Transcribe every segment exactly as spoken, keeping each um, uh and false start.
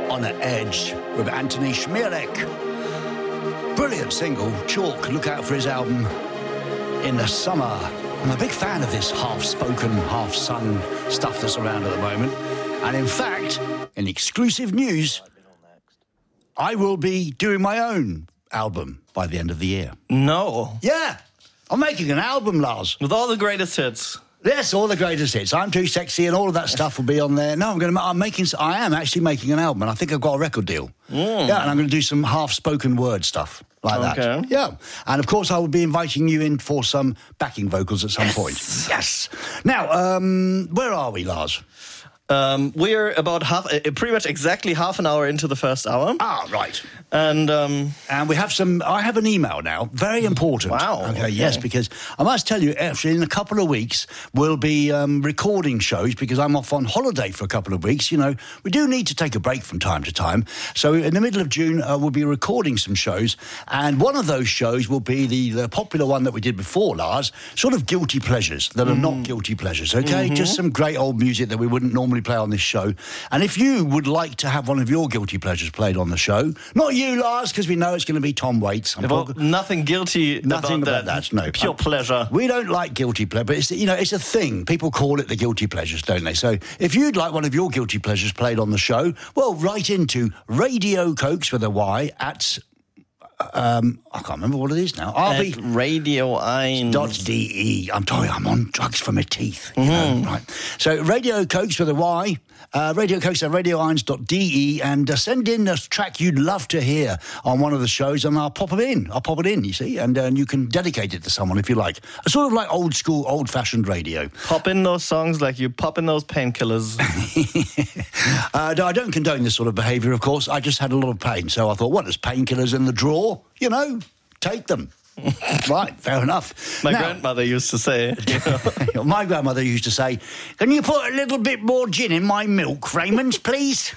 On an Edge with Anthony Schmierek. Brilliant single, Chalk. Look out for his album in the summer. I'm a big fan of this half-spoken, half-sung stuff that's around at the moment. And in fact, in exclusive news, I will be doing my own album by the end of the year. No. Yeah, I'm making an album, Lars. With all the greatest hits. Yes, all the greatest hits. I'm Too Sexy and all of that stuff will be on there. No, I'm going to. I'm making. I am actually making an album, and I think I've got a record deal. Mm. Yeah, and I'm going to do some half-spoken word stuff like okay. that. Yeah, and of course I will be inviting you in for some backing vocals at some yes. point. Yes. Now, um, where are we, Lars? Um, we're about half, uh, pretty much exactly half an hour into the first hour. Ah, right. And um, and we have some. I have an email now. Very important. Wow. Okay, okay. Yes, because I must tell you, actually, in a couple of weeks we'll be um, recording shows because I'm off on holiday for a couple of weeks. You know, we do need to take a break from time to time. So in the middle of June, uh, we'll be recording some shows, and one of those shows will be the, the popular one that we did before, Lars. Sort of guilty pleasures that are mm. not guilty pleasures. Okay, mm-hmm. Just some great old music that we wouldn't normally play on this show. And if you would like to have one of your guilty pleasures played on the show, not you, Lars, because we know it's going to be Tom Waits. I'm well, talking, nothing guilty nothing about, about that. that. No, pure um, pleasure. We don't like guilty pleasure, but it's you know it's a thing. People call it the guilty pleasures, don't they? So if you'd like one of your guilty pleasures played on the show, well, write into Radio Cokes with a Y at. Um, I can't remember what it is now. R B Radio Eins dot D E. I'm sorry, I'm on drugs for my teeth. You mm-hmm. know, right. So Radio Cokes with a Y, uh, Radio Cokes at Radio Eins dot D E, and uh, send in a track you'd love to hear on one of the shows, and I'll pop it in. I'll pop it in, you see, and, uh, and you can dedicate it to someone if you like. A sort of like old school, old fashioned radio. Pop in those songs like you pop in those painkillers. uh, no, I don't condone this sort of behaviour, of course. I just had a lot of pain, so I thought, what, there's painkillers in the drawer? You know, take them. Right, fair enough. My now, grandmother used to say... You know. My grandmother used to say, can you put a little bit more gin in my milk, Raymond, please?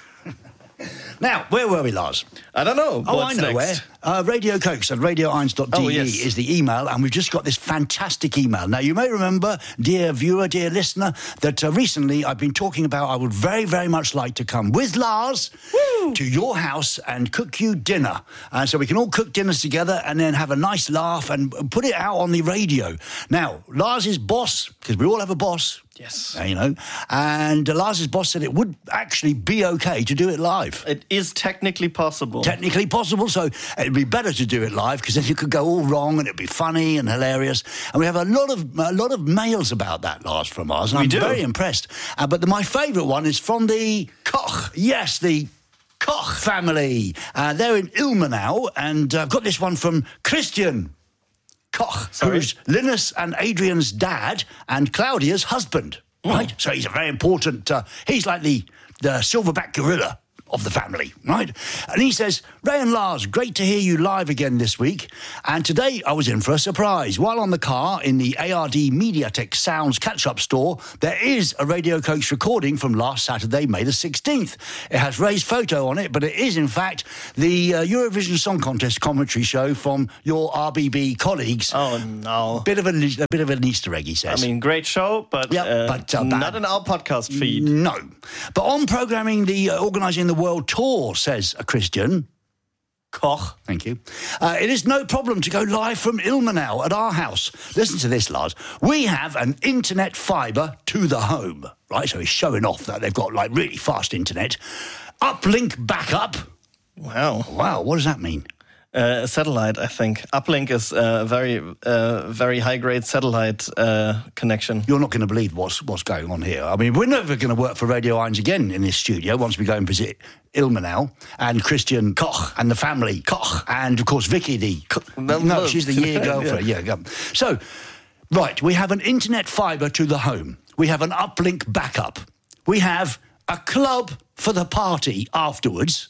Now, where were we, Lars? I don't know. Oh, What's I know next? where. Uh, Radio Cokes at Radio Eins dot D E oh, yes. is the email, and we've just got this fantastic email. Now, you may remember, dear viewer, dear listener, that uh, recently I've been talking about I would very, very much like to come with Lars Woo! to your house and cook you dinner. And uh, so we can all cook dinners together and then have a nice laugh and put it out on the radio. Now, Lars's boss, because we all have a boss, yes, uh, you know, and uh, Lars's boss said it would actually be okay to do it live. It is technically possible. Technically possible, so it'd be better to do it live because then you could go all wrong and it'd be funny and hilarious. And we have a lot of a lot of mails about that, Lars, from ours, and we I'm do. very impressed. Uh, but the, my favourite one is from the Koch. Yes, the Koch family. Uh, they're in Ilmenau, and I've got this one from Christian Koch, Sorry? who's Linus and Adrian's dad and Claudia's husband. Mm. Right, so he's a very important. Uh, he's like the the silverback gorilla of the family, right? And he says, Ray and Lars, great to hear you live again this week. And today I was in for a surprise. While on the car in the A R D MediaTek Sounds catch-up store, there is a Radio Cokes recording from last Saturday, May the sixteenth. It has Ray's photo on it, but it is, in fact, the uh, Eurovision Song Contest commentary show from your R B B colleagues. Oh, no. Bit of a, a bit of an Easter egg, he says. I mean, great show, but, yep, uh, but uh, not in our podcast feed. No. But on programming the, uh, organising the World Tour, says a Christian Koch, thank you, uh, it is no problem to go live from Ilmenau at our house. Listen to this, Lars. We have an internet fibre to the home, right? So he's showing off that they've got, like, really fast internet. Uplink backup. Wow. Wow, what does that mean? Uh, satellite, I think. Uplink is a very, uh, very high-grade satellite uh, connection. You're not going to believe what's what's going on here. I mean, we're never going to work for Radio Eins again in this studio once we go and visit Ilmenau and Christian Koch and the family Koch and, of course, Vicky the... Co- no, no, she's the year girlfriend. yeah. yeah. So, right, we have an internet fibre to the home. We have an uplink backup. We have a club for the party afterwards.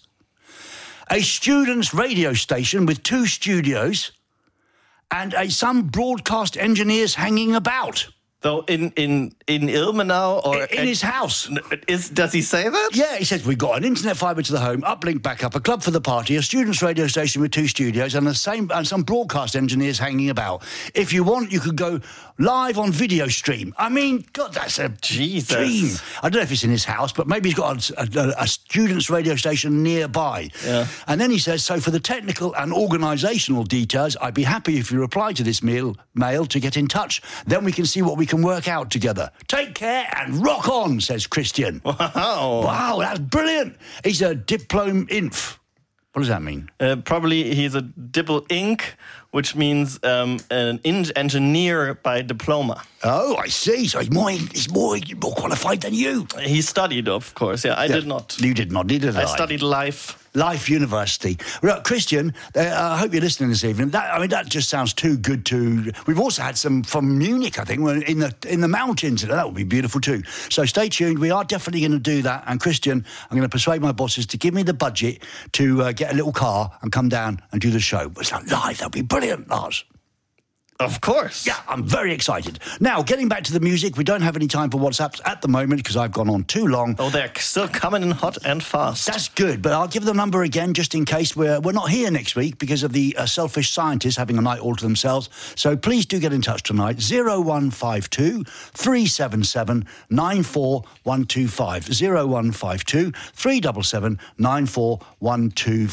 A student's radio station with two studios and a, some broadcast engineers hanging about. Though in in in Ilmenau or In, in his house. is does he say that? Yeah, he says, we've got an internet fibre to the home, uplink backup, a club for the party, a students' radio station with two studios, and the same and some broadcast engineers hanging about. If you want, you could go live on video stream. I mean, God, that's a Jesus. dream. I don't know if it's in his house, but maybe he's got a, a, a students' radio station nearby. Yeah. And then he says, so for the technical and organisational details, I'd be happy if you reply to this mail, mail to get in touch. Then we can see what we can work out together. Take care and rock on, says Christian. Wow. Wow, that's brilliant. He's a diplom inf. What does that mean? Uh, probably he's a Dipl Inc, which means um, an in- engineer by diploma. Oh, I see. So he's more, he's more, more qualified than you. He studied, of course. Yeah, I Yeah. did not. You did not, neither did I. I studied life. Life University. Right, Christian, uh, I hope you're listening this evening. That, I mean, that just sounds too good to... We've also had some from Munich, I think, in the in the mountains. That would be beautiful too. So stay tuned. We are definitely going to do that. And Christian, I'm going to persuade my bosses to give me the budget to uh, get a little car and come down and do the show. But it's not live. That would be brilliant, Lars. Of course. Yeah, I'm very excited. Now, getting back to the music, we don't have any time for WhatsApps at the moment because I've gone on too long. Oh, they're still coming in hot and fast. That's good, but I'll give the number again just in case we're, we're not here next week because of the uh, selfish scientists having a night all to themselves. So please do get in touch tonight. oh one five two, three seven seven, nine four one two five. oh one five two, three seven seven, nine four one two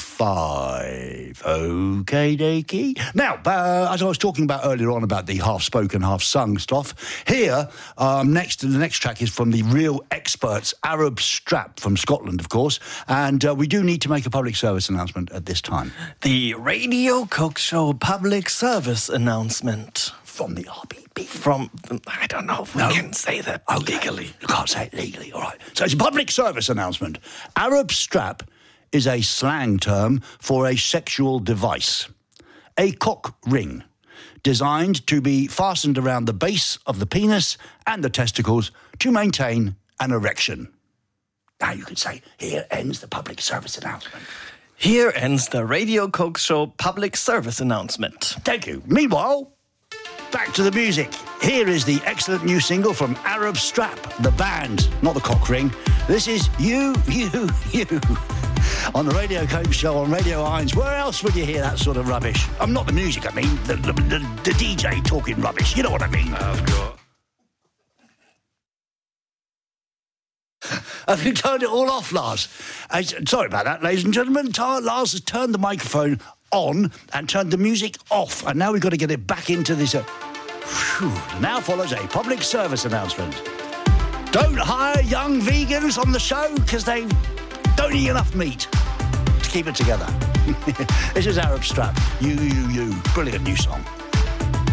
five. Okay, dokey. Now, uh, as I was talking about earlier on about the half-spoken, half-sung stuff, here, um, next, the next track is from the Real Experts, Arab Strap from Scotland, of course, and uh, we do need to make a public service announcement at this time. The Radio Coke Show public service announcement. From the R B B. From, I don't know if we No. can say that Okay. legally. You can't say it legally, all right. So it's a public service announcement. Arab Strap is a slang term for a sexual device. A cock ring, designed to be fastened around the base of the penis and the testicles to maintain an erection. Now you could say, here ends the public service announcement. Here ends the Radio Coke Show public service announcement. Thank you. Meanwhile, back to the music. Here is the excellent new single from Arab Strap, the band, not the cock ring. This is You, You, You. On the Radio Coke Show on Radio Hines. Where else would you hear that sort of rubbish? I'm not the music, I mean the, the, the, the D J talking rubbish. You know what I mean? I've got. Have you turned it all off, Lars? Uh, sorry about that, ladies and gentlemen. Lars has turned the microphone on and turned the music off. And now we've got to get it back into this. Uh, whew. Now follows a public service announcement. Don't hire young vegans on the show because they don't eat enough meat to keep it together. This is Arab Strap. You, you, you. Brilliant new song.